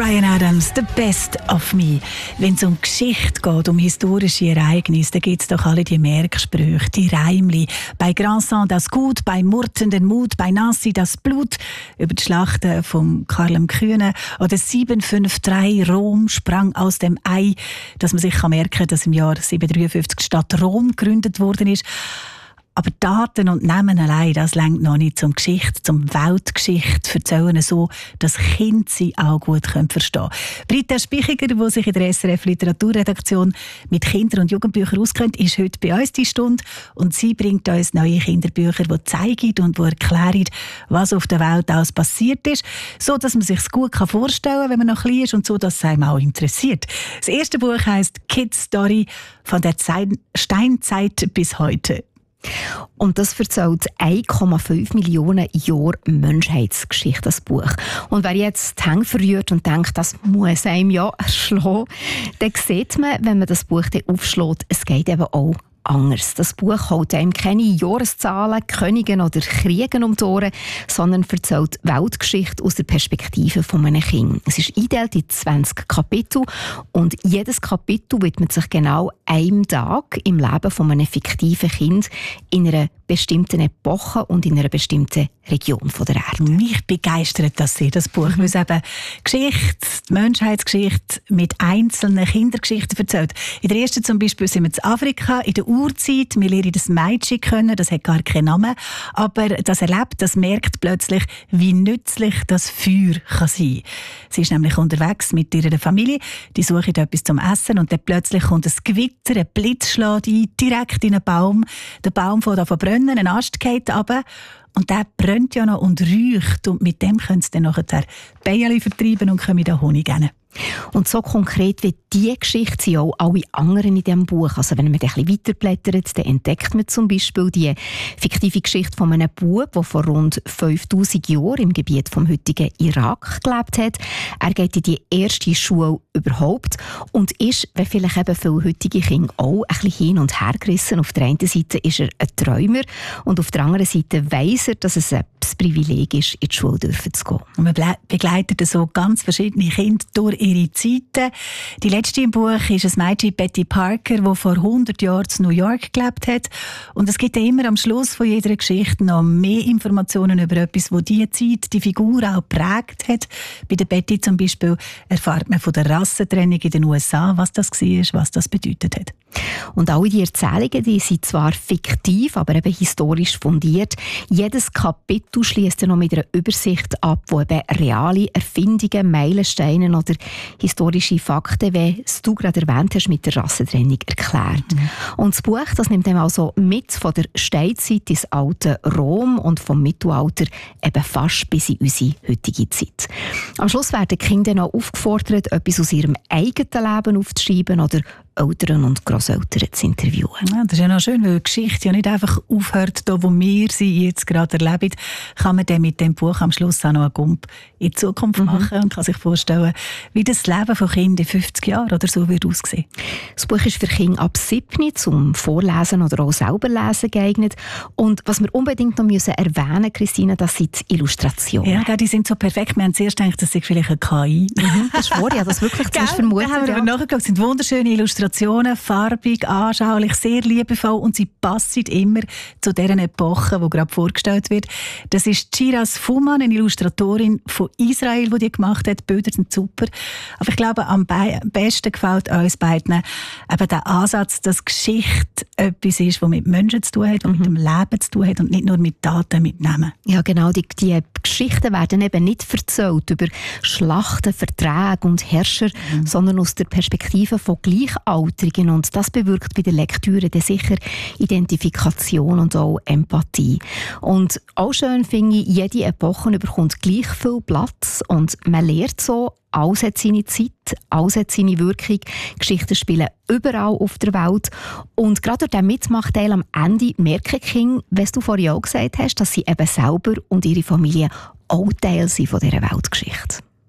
Bryan Adams, «The Best of Me». Wenn es um Geschichte geht, um historische Ereignisse, dann gibt es doch alle die Merksprüche, die Reimli. Bei Granson das Gut, bei Murten den Mut, bei Nancy das Blut. Über die Schlachten von Karl dem Kühnen oder 753, Rom sprang aus dem Ei. Dass man sich merken kann, dass im Jahr 753 die Stadt Rom gegründet worden ist. Aber Daten und Namen allein, das reicht noch nicht zum Geschichte, zum Weltgeschichte erzählen, so dass Kinder sie auch gut verstehen können. Britta Spichiger, die sich in der SRF Literaturredaktion mit Kinder- und Jugendbüchern auskennt, ist heute bei uns die Stunde und sie bringt uns neue Kinderbücher, die zeigen und die erklären, was auf der Welt alles passiert ist, so dass man sich es gut vorstellen kann, wenn man noch klein ist und so, dass es einem auch interessiert. Das erste Buch heisst «Kids Story» von der Steinzeit bis heute. Und das erzählt 1,5 Millionen Jahre Menschheitsgeschichte, das Buch. Und wer jetzt die Hände verrührt und denkt, das muss einem ja erschlagen, dann sieht man, wenn man das Buch aufschlägt, es geht eben auch anders. Das Buch holt einem keine Jahreszahlen, Königen oder Kriegen um die Ohren, sondern erzählt Weltgeschichte aus der Perspektive von einem Kind. Es ist eingeteilt in 20 Kapitel und jedes Kapitel widmet sich genau einem Tag im Leben von einem fiktiven Kind in einer bestimmten Epoche und in einer bestimmten Region von der Erde. Mich begeistert das sehr, das Buch, weil es eben Geschichte, die Menschheitsgeschichte mit einzelnen Kindergeschichten erzählt. In der ersten zum Beispiel sind wir in Afrika, in der Urzeit. Wir lernen das Mädchen kennen, das hat gar keinen Namen. Aber das erlebt, das merkt plötzlich, wie nützlich das Feuer kann sein. Sie ist nämlich unterwegs mit ihrer Familie, die suchen etwas zum Essen und dann plötzlich kommt ein Gewitter, ein Blitz schlägt ein, direkt in einen Baum. Der Baum fängt an zu brennen, ein Ast geht runter. Und der brennt ja noch und räucht. Und mit dem können sie dann nachher Bienen vertreiben und können da Honig geben. Und so konkret wie diese Geschichte sind auch alle anderen in diesem Buch. Also wenn man ein bisschen weiterblättert, dann entdeckt man zum Beispiel die fiktive Geschichte von einem Bub, der vor rund 5000 Jahren im Gebiet vom heutigen Irak gelebt hat. Er geht in die erste Schule überhaupt und ist, wie vielleicht eben viele heutige Kinder auch, ein bisschen hin und her gerissen. Auf der einen Seite ist er ein Träumer und auf der anderen Seite weiss er, dass es ein Privileg ist, in die Schule zu gehen. Und man begleitet so ganz verschiedene Kinder durch ihre Zeiten. Die letzte im Buch ist ein Mädchen, Betty Parker, die vor 100 Jahren in New York gelebt hat. Und es gibt immer am Schluss von jeder Geschichte noch mehr Informationen über etwas, das diese Zeit, die Figur auch geprägt hat. Bei der Betty zum Beispiel erfährt man von der Rassentrennung in den USA, was das war, was das bedeutet hat. Und alle die Erzählungen, die sind zwar fiktiv, aber eben historisch fundiert. Jedes Kapitel schließt noch mit einer Übersicht ab, wo eben reale Erfindungen, Meilensteine oder historische Fakten, wie du gerade erwähnt hast, mit der Rassentrennung erklärt. Und das Buch, das nimmt dann also mit von der Steinzeit ins alte Rom und vom Mittelalter eben fast bis in unsere heutige Zeit. Am Schluss werden die Kinder noch aufgefordert, etwas aus ihrem eigenen Leben aufzuschreiben oder Eltern und Grosseltern zu interviewen. Ja, das ist ja noch schön, weil die Geschichte ja nicht einfach aufhört, da wo wir sie jetzt gerade erleben, kann man dann mit dem Buch am Schluss auch noch einen Gump in die Zukunft machen und kann sich vorstellen, wie das Leben von Kindern in 50 Jahren oder so wird aussehen. Das Buch ist für Kinder ab 7 zum Vorlesen oder auch selber lesen geeignet. Und was wir unbedingt noch erwähnen müssen, Christine, das sind die Illustrationen. Ja, die sind so perfekt. Wir haben zuerst gedacht, das sei vielleicht eine KI. Das ist wahr, ja, das wirklich zuerst vermutet. Da haben wir nachgeschaut. Es sind wunderschöne Illustrationen, farbig, anschaulich, sehr liebevoll und sie passen immer zu dieser Epoche, die gerade vorgestellt wird. Das ist Shiraz Fuman, eine Illustratorin von Israel, die gemacht hat. Die Bilder sind super. Aber ich glaube, am besten gefällt uns beiden eben der Ansatz, dass Geschichte etwas ist, das mit Menschen zu tun hat, mit dem Leben zu tun hat und nicht nur mit Daten, mit Namen. Ja, genau. Die Geschichten werden eben nicht erzählt über Schlachten, Verträge und Herrscher, sondern aus der Perspektive von Gleichaltrigen. Und das bewirkt bei der Lektüre dann sicher Identifikation und auch Empathie. Und auch schön finde ich, jede Epoche bekommt gleich viel Platz und man lernt so, alles hat seine Zeit, alles hat seine Wirkung. Geschichten spielen überall auf der Welt. Und gerade durch diesen Mitmachteil am Ende merken die Kinder, wie du vorhin auch gesagt hast, dass sie eben selber und ihre Familie auch Teil sind von dieser Weltgeschichte.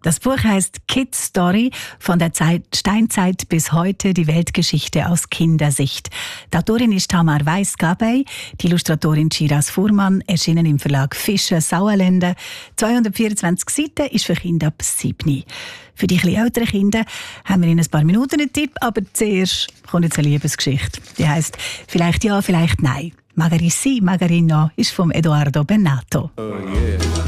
Das Buch heißt Kids Story, von der Steinzeit bis heute, die Weltgeschichte aus Kindersicht. Die Autorin ist Tamar Weiss-Gabay, die Illustratorin Shiraz Fuhrmann, erschienen im Verlag Fischer Sauerländer. 224 Seiten, ist für Kinder ab 7. Für die etwas älteren Kinder haben wir in ein paar Minuten einen Tipp, aber zuerst kommt jetzt eine Liebesgeschichte. Die heisst «Vielleicht ja, vielleicht nein». «Magari sì, magari no» ist von Edoardo Bennato. Oh yeah.